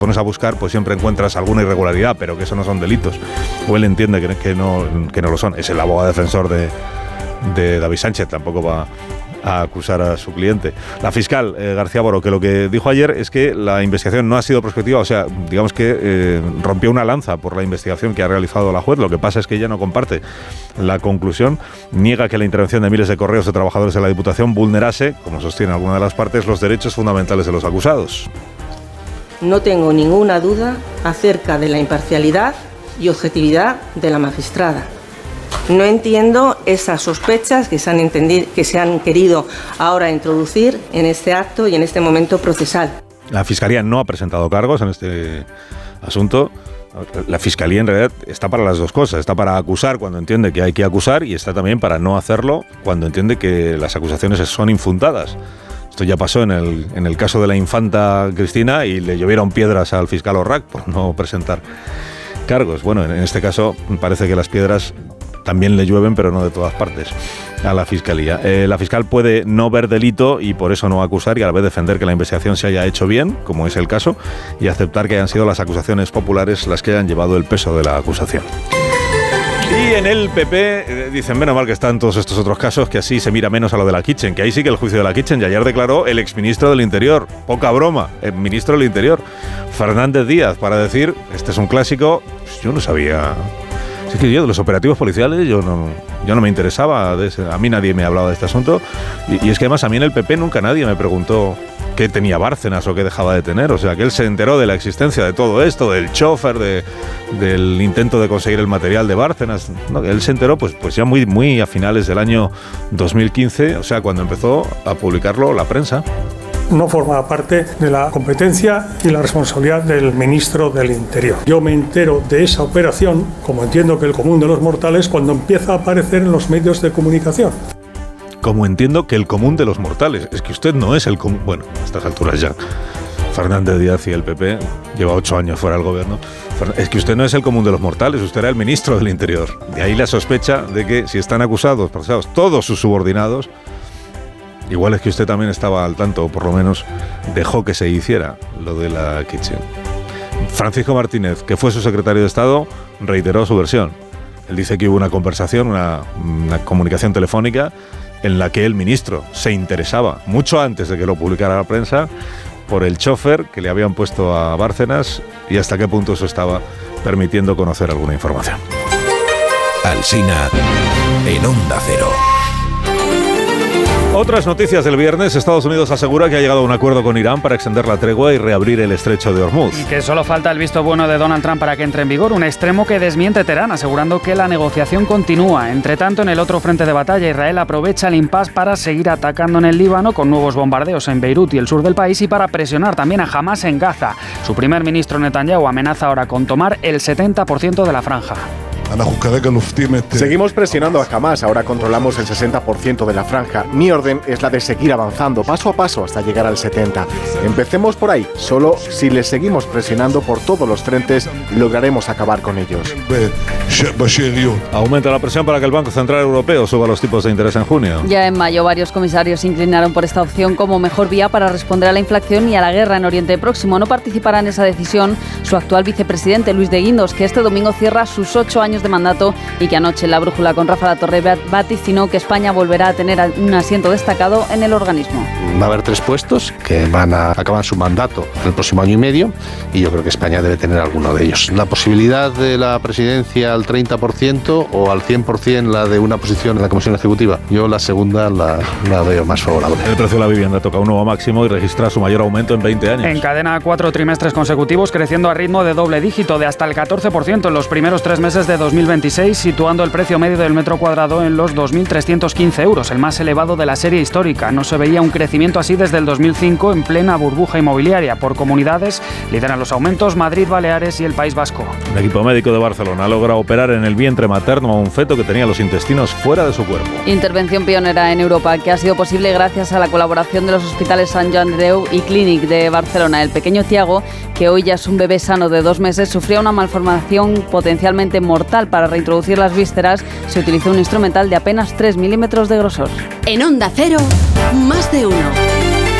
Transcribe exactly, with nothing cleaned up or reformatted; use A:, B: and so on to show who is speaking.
A: pones a buscar, pues siempre encuentras alguna irregularidad, pero que eso no son delitos. O él entiende que, que, no, que no lo son. Es el abogado defensor de, de David Sánchez, tampoco va a acusar a su cliente. La fiscal eh, García Boro, que lo que dijo ayer es que la investigación no ha sido prospectiva, o sea, digamos que eh, rompió una lanza por la investigación que ha realizado la juez. Lo que pasa es que ella no comparte la conclusión, niega que la intervención de miles de correos de trabajadores de la Diputación vulnerase, como sostiene alguna de las partes, los derechos fundamentales de los acusados.
B: No tengo ninguna duda acerca de la imparcialidad y objetividad de la magistrada. No entiendo esas sospechas que se han entendido, que se han querido ahora introducir en este acto y en este momento procesal.
A: La Fiscalía no ha presentado cargos en este asunto. La Fiscalía en realidad está para las dos cosas. Está para acusar cuando entiende que hay que acusar y está también para no hacerlo cuando entiende que las acusaciones son infundadas. Esto ya pasó en el, en el caso de la infanta Cristina y le llovieron piedras al fiscal Orrac por no presentar cargos. Bueno, en este caso parece que las piedras también le llueven, pero no de todas partes, a la Fiscalía. Eh, la fiscal puede no ver delito y por eso no acusar y a la vez defender que la investigación se haya hecho bien, como es el caso, y aceptar que hayan sido las acusaciones populares las que hayan llevado el peso de la acusación. Y en el P P eh, dicen, menos mal que están todos estos otros casos, que así se mira menos a lo de la Kitchen, que ahí sí que el juicio de la Kitchen, y ayer declaró el exministro del Interior, poca broma, el ministro del Interior, Fernández Díaz, para decir, este es un clásico, pues yo no sabía... Es que yo de los operativos policiales yo no, yo no me interesaba, de ese, a mí nadie me hablaba de este asunto y, y es que además a mí en el P P nunca nadie me preguntó qué tenía Bárcenas o qué dejaba de tener, o sea que él se enteró de la existencia de todo esto, del chofer, de, del intento de conseguir el material de Bárcenas, no, él se enteró pues, pues ya muy, muy a finales del año dos mil quince, o sea cuando empezó a publicarlo la prensa.
C: No forma parte de la competencia y la responsabilidad del ministro del Interior. Yo me entero de esa operación, como entiendo que el común de los mortales, cuando empieza a aparecer en los medios de comunicación.
A: Como entiendo que el común de los mortales. Es que usted no es el común... Bueno, a estas alturas ya. Fernández Díaz y el P P lleva ocho años fuera del gobierno. Es que usted no es el común de los mortales, usted era el ministro del Interior. De ahí la sospecha de que si están acusados, procesados todos sus subordinados... Igual es que usted también estaba al tanto, o por lo menos dejó que se hiciera lo de la Kitchen. Francisco Martínez, que fue su secretario de Estado, reiteró su versión. Él dice que hubo una conversación, una, una comunicación telefónica en la que el ministro se interesaba, mucho antes de que lo publicara la prensa, por el chofer que le habían puesto a Bárcenas y hasta qué punto eso estaba permitiendo conocer alguna información.
D: Alsina en Onda Cero.
A: Otras noticias del viernes. Estados Unidos asegura que ha llegado a un acuerdo con Irán para extender la tregua y reabrir el estrecho de Hormuz.
E: Y que solo falta el visto bueno de Donald Trump para que entre en vigor, un extremo que desmiente Teherán, asegurando que la negociación continúa. Entre tanto, en el otro frente de batalla, Israel aprovecha el impasse para seguir atacando en el Líbano con nuevos bombardeos en Beirut y el sur del país y para presionar también a Hamás en Gaza. Su primer ministro Netanyahu amenaza ahora con tomar el setenta por ciento de la franja.
F: Seguimos presionando a Hamás, ahora controlamos el sesenta por ciento de la franja. Mi orden es la de seguir avanzando paso a paso hasta llegar al setenta por ciento. Empecemos por ahí, solo si les seguimos presionando por todos los frentes lograremos acabar con ellos.
A: Aumenta la presión para que el Banco Central Europeo suba los tipos de interés en junio.
G: Ya en mayo varios comisarios se inclinaron por esta opción como mejor vía para responder a la inflación y a la guerra en Oriente Próximo. No participará en esa decisión su actual vicepresidente Luis de Guindos, que este domingo cierra sus ocho años de mandato y que anoche en La Brújula con Rafa La Torre vaticinó que España volverá a tener un asiento destacado en el organismo.
H: Va a haber tres puestos que van a acabar su mandato en el próximo año y medio y yo creo que España debe tener alguno de ellos. La posibilidad de la presidencia al treinta por ciento o al cien por ciento la de una posición en la Comisión Ejecutiva, yo la segunda la, la veo más favorable.
A: El precio de la vivienda toca un nuevo máximo y registra su mayor aumento en veinte años.
E: Encadena cuatro trimestres consecutivos creciendo a ritmo de doble dígito de hasta el catorce por ciento en los primeros tres meses de dos mil veintiséis, situando el precio medio del metro cuadrado en los dos mil trescientos quince euros, el más elevado de la serie histórica. No se veía un crecimiento así desde el dos mil cinco, en plena burbuja inmobiliaria. Por comunidades lideran los aumentos Madrid, Baleares y el País Vasco.
A: Un equipo médico de Barcelona logra operar en el vientre materno a un feto que tenía los intestinos fuera de su cuerpo.
G: Intervención pionera en Europa que ha sido posible gracias a la colaboración de los hospitales Sant Joan de Déu y Clínic de Barcelona. El pequeño Thiago, que hoy ya es un bebé sano de dos meses, sufría una malformación potencialmente mortal. Para reintroducir las vísceras se utilizó un instrumental de apenas tres milímetros de grosor.
I: En Onda Cero, más de uno.